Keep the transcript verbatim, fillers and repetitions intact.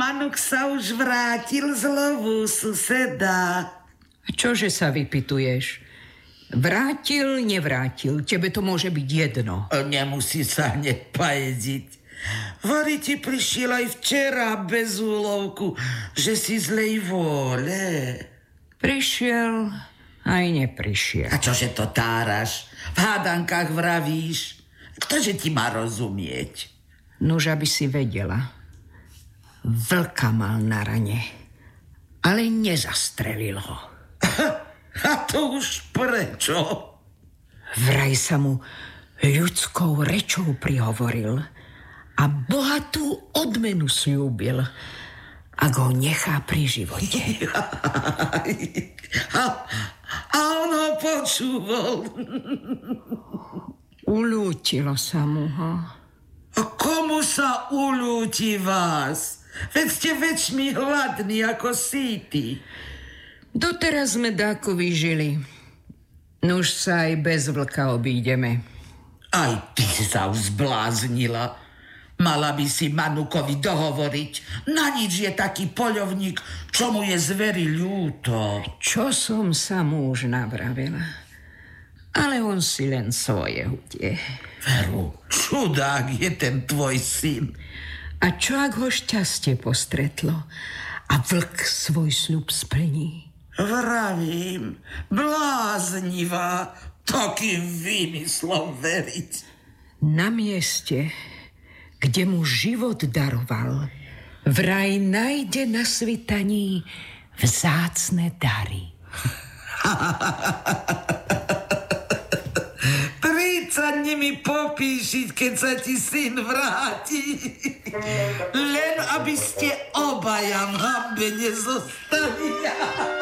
Manuk sa už vrátil z lovu, suseda. Čože sa vypytuješ? Vrátil, nevrátil, tebe to môže byť jedno. Nemusí sa hneď pajedziť. Vori ti prišiel aj včera bez úlovku, že si zlej vôle. Prišiel aj neprišiel. A čože to táraš? V hádankách vravíš? Ktože ti má rozumieť? Nuž, aby si vedela. Vlka mal na rane, ale nezastrelil ho. A to už prečo? Vraj sa mu ľudskou rečou prihovoril a bohatú odmenu sľúbil, ak ho nechá pri živote. A, a on ho počúval. Ulútilo sa mu ho. A komu sa ulúti vás? Veď ste väčšmi hladní ako síti. Doteraz sme dáko vyžili. Nuž sa aj bez vlka obídeme. Aj ty sa už zbláznila. Mala by si Manukovi dohovoriť. Na nič je taký poľovník, čo mu je zveri ľúto. Čo som sa mu už navravila. Ale on si len svoje hudie. Veru, čudák je ten tvoj syn. A čo ak ho šťastie postretlo a vlk svoj sľub splní? Vravím, bláznivá, takým výmyslom veriť. Na mieste, kde mu život daroval, vraj nájde na svitaní vzácne dary. Príď sa nimi popíšiť, keď sa ti syn vráti. Len aby ste obaja v hambe nezostali.